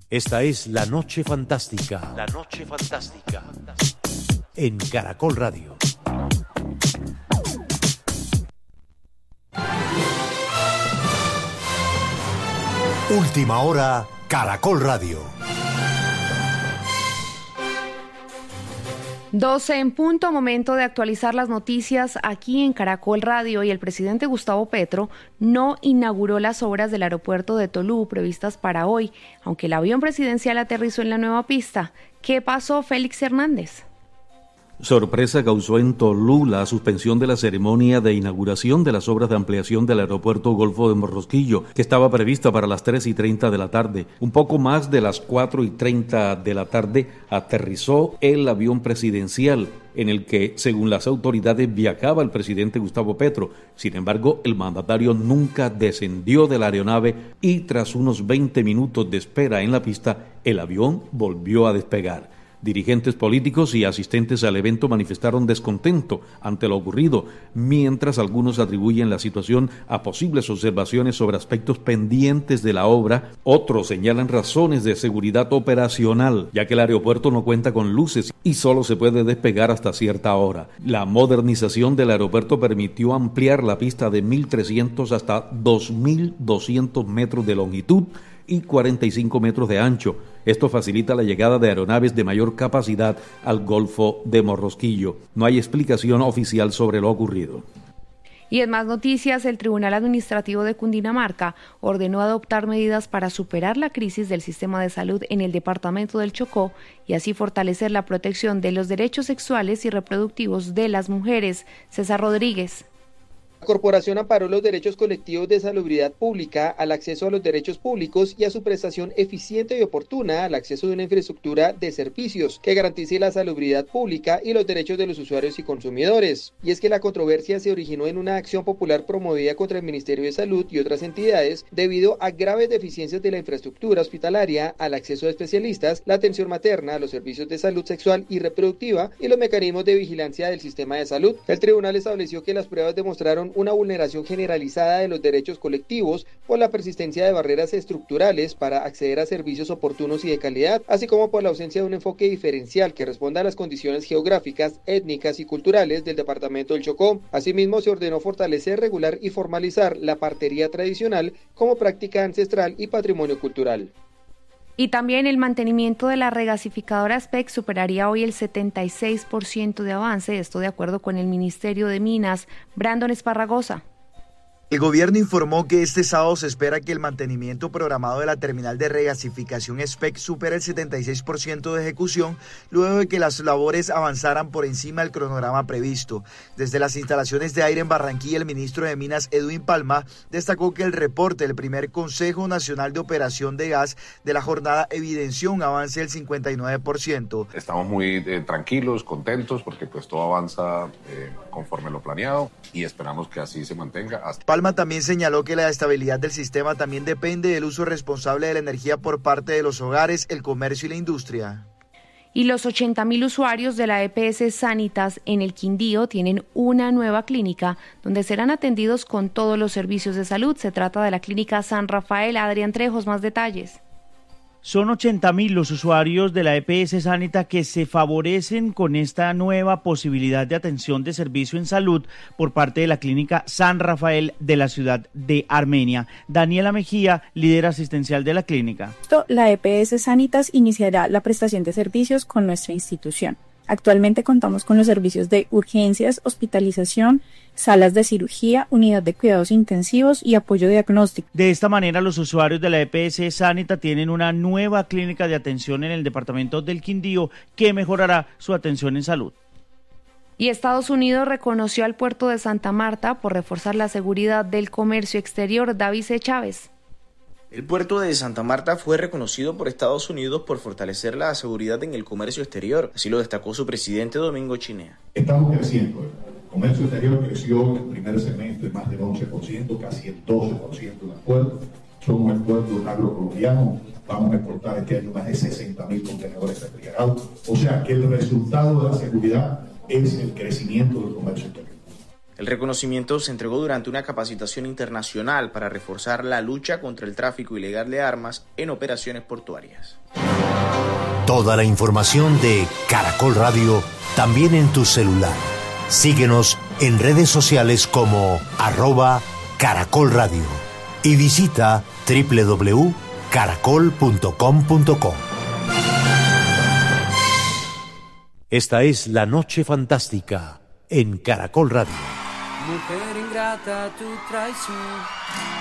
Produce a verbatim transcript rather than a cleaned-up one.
Esta es La Noche Fantástica. La Noche Fantástica. En Caracol Radio. Última hora, Caracol Radio. doce en punto, momento de actualizar las noticias aquí en Caracol Radio. Y el presidente Gustavo Petro no inauguró las obras del aeropuerto de Tolú previstas para hoy, aunque el avión presidencial aterrizó en la nueva pista. ¿Qué pasó, Félix Hernández? Sorpresa causó en Tolú la suspensión de la ceremonia de inauguración de las obras de ampliación del aeropuerto Golfo de Morrosquillo, que estaba prevista para las tres y treinta de la tarde. Un poco más de las cuatro y treinta de la tarde aterrizó el avión presidencial, en el que, según las autoridades, viajaba el presidente Gustavo Petro. Sin embargo, el mandatario nunca descendió de la aeronave y tras unos veinte minutos de espera en la pista, el avión volvió a despegar. Dirigentes políticos y asistentes al evento manifestaron descontento ante lo ocurrido, mientras algunos atribuyen la situación a posibles observaciones sobre aspectos pendientes de la obra. Otros señalan razones de seguridad operacional, ya que el aeropuerto no cuenta con luces y solo se puede despegar hasta cierta hora. La modernización del aeropuerto permitió ampliar la pista de mil trescientos hasta dos mil doscientos metros de longitud y cuarenta y cinco metros de ancho. Esto facilita la llegada de aeronaves de mayor capacidad al Golfo de Morrosquillo. No hay explicación oficial sobre lo ocurrido. Y en más noticias, el Tribunal Administrativo de Cundinamarca ordenó adoptar medidas para superar la crisis del sistema de salud en el departamento del Chocó y así fortalecer la protección de los derechos sexuales y reproductivos de las mujeres. César Rodríguez. La corporación amparó los derechos colectivos de salubridad pública al acceso a los derechos públicos y a su prestación eficiente y oportuna al acceso de una infraestructura de servicios que garantice la salubridad pública y los derechos de los usuarios y consumidores. Y es que la controversia se originó en una acción popular promovida contra el Ministerio de Salud y otras entidades debido a graves deficiencias de la infraestructura hospitalaria, al acceso de especialistas, la atención materna, los servicios de salud sexual y reproductiva y los mecanismos de vigilancia del sistema de salud. El tribunal estableció que las pruebas demostraron una vulneración generalizada de los derechos colectivos por la persistencia de barreras estructurales para acceder a servicios oportunos y de calidad, así como por la ausencia de un enfoque diferencial que responda a las condiciones geográficas, étnicas y culturales del departamento del Chocó. Asimismo, se ordenó fortalecer, regular y formalizar la partería tradicional como práctica ancestral y patrimonio cultural. Y también el mantenimiento de la regasificadora S P E C superaría hoy el setenta y seis por ciento de avance, esto de acuerdo con el Ministerio de Minas. Brandon Esparragosa. El gobierno informó que este sábado se espera que el mantenimiento programado de la terminal de regasificación S P E C supere el setenta y seis por ciento de ejecución, luego de que las labores avanzaran por encima del cronograma previsto. Desde las instalaciones de aire en Barranquilla, el ministro de Minas, Edwin Palma, destacó que el reporte del primer Consejo Nacional de Operación de Gas de la jornada evidenció un avance del cincuenta y nueve por ciento. Estamos muy eh, tranquilos, contentos, porque pues todo avanza eh, conforme lo planeado y esperamos que así se mantenga hasta... Palma también señaló que la estabilidad del sistema también depende del uso responsable de la energía por parte de los hogares, el comercio y la industria. Y los ochenta mil usuarios de la E P S Sanitas en el Quindío tienen una nueva clínica donde serán atendidos con todos los servicios de salud. Se trata de la clínica San Rafael. Adrián Trejos, más detalles. Son ochenta mil los usuarios de la E P S Sanita que se favorecen con esta nueva posibilidad de atención de servicio en salud por parte de la clínica San Rafael de la ciudad de Armenia. Daniela Mejía, líder asistencial de la clínica. La E P S Sanitas iniciará la prestación de servicios con nuestra institución. Actualmente contamos con los servicios de urgencias, hospitalización, salas de cirugía, unidad de cuidados intensivos y apoyo diagnóstico. De esta manera, los usuarios de la E P S Sanita tienen una nueva clínica de atención en el departamento del Quindío que mejorará su atención en salud. Y Estados Unidos reconoció al puerto de Santa Marta por reforzar la seguridad del comercio exterior. David C. Chávez. El puerto de Santa Marta fue reconocido por Estados Unidos por fortalecer la seguridad en el comercio exterior, así lo destacó su presidente Domingo Chinea. Estamos creciendo, el comercio exterior creció en el primer semestre más del once por ciento, casi el doce por ciento en el puerto. Somos el puerto agrocolombiano, vamos a exportar este año más de sesenta mil contenedores refrigerados, o sea que el resultado de la seguridad es el crecimiento del comercio exterior. El reconocimiento se entregó durante una capacitación internacional para reforzar la lucha contra el tráfico ilegal de armas en operaciones portuarias. Toda la información de Caracol Radio también en tu celular. Síguenos en redes sociales como arroba Caracol Radio y visita doble u doble u doble u punto caracol punto com punto co. Esta es La Noche Fantástica en Caracol Radio. Mujer ingrata, tu traición